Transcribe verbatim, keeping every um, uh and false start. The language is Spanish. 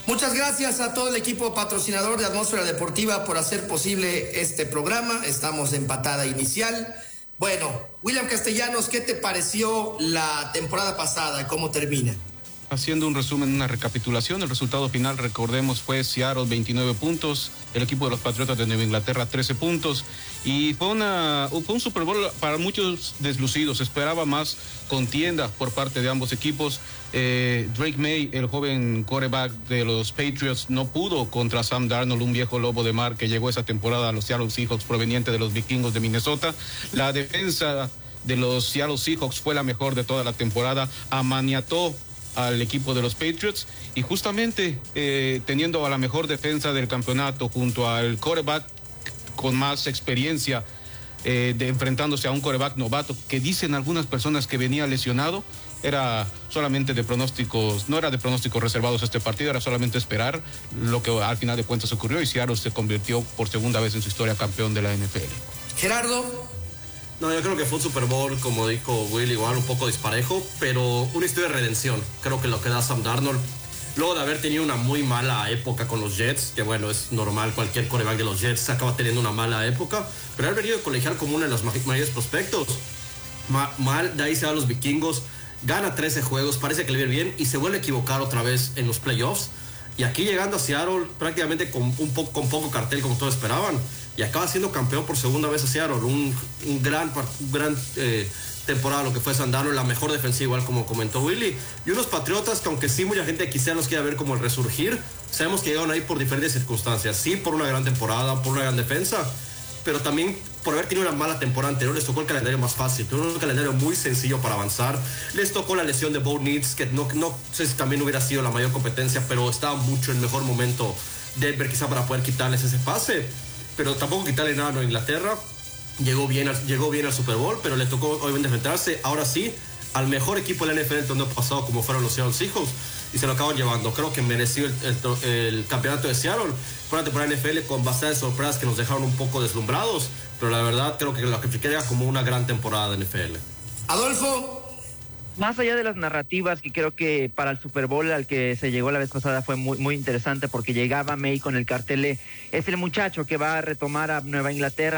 Muchas gracias a todo el equipo patrocinador de Atmósfera Deportiva por hacer posible este programa. Estamos en patada inicial. Bueno, William Castellanos, ¿qué te pareció la temporada pasada? ¿Cómo termina? Haciendo un resumen, una recapitulación, el resultado final, recordemos, fue Seattle veintinueve puntos, el equipo de los Patriotas de Nueva Inglaterra trece puntos, y fue, una, fue un Super Bowl para muchos deslucidos. Esperaba más contienda por parte de ambos equipos. Eh, Drake May, el joven quarterback de los Patriots, no pudo contra Sam Darnold, un viejo lobo de mar que llegó esa temporada a los Seattle Seahawks proveniente de los Vikingos de Minnesota. La defensa de los Seattle Seahawks fue la mejor de toda la temporada, amaniató al equipo de los Patriots, y justamente eh, teniendo a la mejor defensa del campeonato junto al quarterback con más experiencia, eh, de enfrentándose a un quarterback novato que dicen algunas personas que venía lesionado, era solamente de pronósticos, no era de pronósticos reservados este partido, era solamente esperar lo que al final de cuentas ocurrió, y Seattle se convirtió por segunda vez en su historia campeón de la N F L. Gerardo. No, yo creo que fue un Super Bowl, como dijo Will, igual un poco disparejo, pero una historia de redención. Creo que lo que da Sam Darnold, luego de haber tenido una muy mala época con los Jets, que bueno, es normal, cualquier quarterback de los Jets acaba teniendo una mala época, pero haber venido de colegial como uno de los mayores prospectos, Ma- mal, de ahí se van los Vikingos, gana trece juegos, parece que le viene bien y se vuelve a equivocar otra vez en los playoffs. Y aquí llegando a Seattle prácticamente con, un po- con poco cartel, como todos esperaban, y acaba siendo campeón por segunda vez a Seattle. Un, un gran, un gran eh, temporada lo que fue Sam Darnold, la mejor defensiva, igual como comentó Willy. Y unos Patriotas que, aunque sí mucha gente quizá los quiera ver como el resurgir, sabemos que llegaron ahí por diferentes circunstancias. Sí, por una gran temporada, por una gran defensa, pero también por haber tenido una mala temporada anterior. Les tocó el calendario más fácil, tuvieron un calendario muy sencillo para avanzar. Les tocó la lesión de Bo Nix, que no, no sé si también hubiera sido la mayor competencia, pero estaba mucho en mejor momento Denver quizá para poder quitarles ese pase, pero tampoco quitarle nada a Nueva Inglaterra. Llegó bien, al, llegó bien al Super Bowl, pero le tocó obviamente enfrentarse ahora sí al mejor equipo de la N F L del torneo pasado, como fueron los Seattle Seahawks, y se lo acaban llevando. Creo que mereció el, el, el campeonato de Seattle. Fue una temporada de N F L con bastantes sorpresas que nos dejaron un poco deslumbrados, pero la verdad creo que lo que queda como una gran temporada de N F L. Adolfo. Más allá de las narrativas, que creo que para el Super Bowl al que se llegó la vez pasada fue muy, muy interesante, porque llegaba May con el cartel, es el muchacho que va a retomar a Nueva Inglaterra.